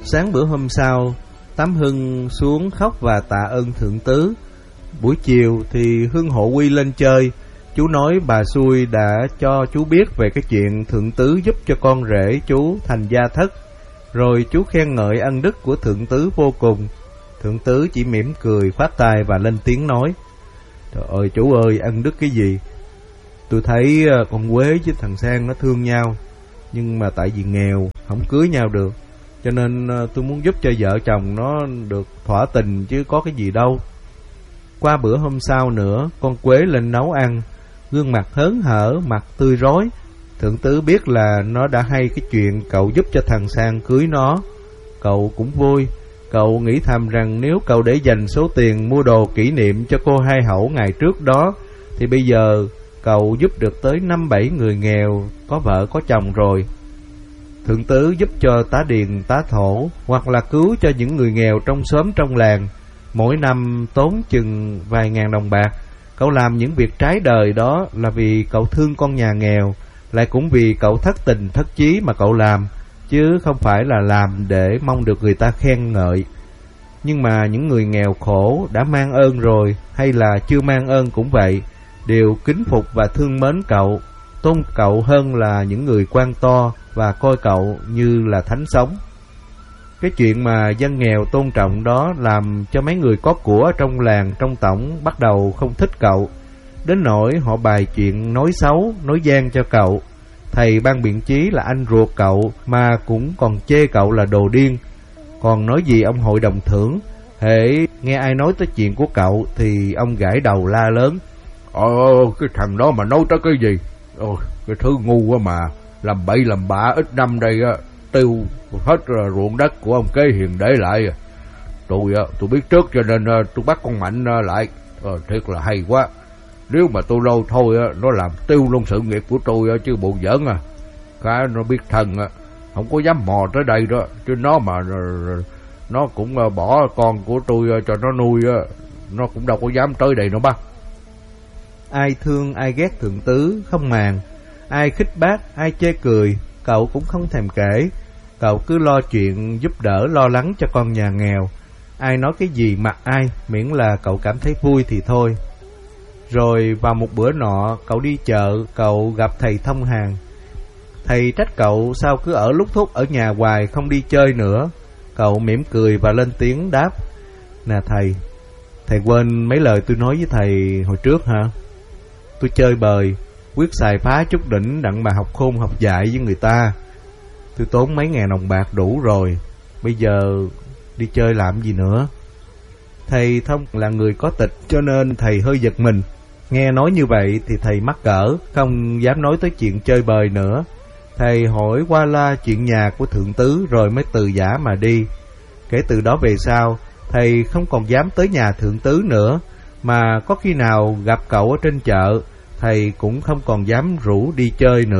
Sáng bữa hôm sau, Tám Hưng xuống khóc và tạ ơn thượng tứ. Buổi chiều thì Hưng hộ Quy lên chơi. Chú nói bà xui đã cho chú biết về cái chuyện thượng tứ giúp cho con rể chú thành gia thất. Rồi chú khen ngợi ân đức của thượng tứ vô cùng. Thượng tứ chỉ mỉm cười khoát tay và lên tiếng nói: Trời ơi chú ơi, ân đức cái gì? Tôi thấy con Quế với thằng Sang nó thương nhau, nhưng mà tại vì nghèo không cưới nhau được, cho nên tôi muốn giúp cho vợ chồng nó được thỏa tình chứ có cái gì đâu. Qua bữa hôm sau nữa, con Quế lên nấu ăn, gương mặt hớn hở, mặt tươi rói. Thượng tứ biết là nó đã hay cái chuyện cậu giúp cho thằng Sang cưới nó. Cậu cũng vui. Cậu nghĩ thầm rằng nếu cậu để dành số tiền mua đồ kỷ niệm cho cô hai hậu ngày trước đó, thì bây giờ cậu giúp được tới 5-7 người nghèo có vợ có chồng rồi. Thượng tứ giúp cho tá điền tá thổ, hoặc là cứu cho những người nghèo trong xóm trong làng, mỗi năm tốn chừng vài ngàn đồng bạc. Cậu làm những việc trái đời đó là vì cậu thương con nhà nghèo, lại cũng vì cậu thất tình thất chí mà cậu làm, chứ không phải là làm để mong được người ta khen ngợi. Nhưng mà những người nghèo khổ đã mang ơn rồi, hay là chưa mang ơn cũng vậy, đều kính phục và thương mến cậu, tôn cậu hơn là những người quan to, và coi cậu như là thánh sống. Cái chuyện mà dân nghèo tôn trọng đó làm cho mấy người có của trong làng trong tổng bắt đầu không thích cậu, đến nỗi họ bài chuyện nói xấu, nói gian cho cậu. Thầy ban biện chí là anh ruột cậu mà cũng còn chê cậu là đồ điên. Còn nói gì ông hội đồng thưởng, hễ nghe ai nói tới chuyện của cậu thì ông gãi đầu la lớn: Cái thằng đó mà nói tới cái gì? Cái thứ ngu quá mà, làm bậy làm bạ ít năm đây tiêu hết ruộng đất của ông kế hiền để lại. Tôi biết trước cho nên tôi bắt con Mạnh lại. Thiệt là hay quá. Nếu mà tôi lâu thôi nó làm tiêu luôn sự nghiệp của tôi chứ bộ giỡn à. Cái nó biết thần không có dám mò tới đây đó, chứ nó mà nó cũng bỏ con của tôi cho nó nuôi, nó cũng đâu có dám tới đây nữa bác. Ai thương ai ghét thượng tứ không màng, ai khích bác ai chê cười, cậu cũng không thèm kể. Cậu cứ lo chuyện giúp đỡ lo lắng cho con nhà nghèo. Ai nói cái gì mặc ai, miễn là cậu cảm thấy vui thì thôi. Rồi vào một bữa nọ, cậu đi chợ, cậu gặp thầy thông hàng. Thầy trách cậu sao cứ ở lúc thúc ở nhà hoài không đi chơi nữa. Cậu mỉm cười và lên tiếng đáp: Nè thầy quên mấy lời tôi nói với thầy hồi trước hả? Tôi chơi bời, quyết xài phá chút đỉnh đặng mà học khôn học dại với người ta. Tôi tốn mấy ngàn đồng bạc đủ rồi, bây giờ đi chơi làm gì nữa? Thầy thông là người có tịch, cho nên thầy hơi giật mình. Nghe nói như vậy thì thầy mắc cỡ, không dám nói tới chuyện chơi bời nữa. Thầy hỏi qua la chuyện nhà của thượng tứ rồi mới từ giã mà đi. Kể từ đó về sau, thầy không còn dám tới nhà thượng tứ nữa, mà có khi nào gặp cậu ở trên chợ, thầy cũng không còn dám rủ đi chơi nữa.